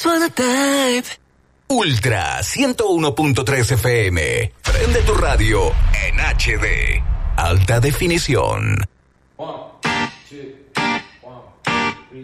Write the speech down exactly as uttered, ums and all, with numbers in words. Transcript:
Ultra ciento uno punto tres F M. Prende tu radio en H D. Alta definición. One, two, one.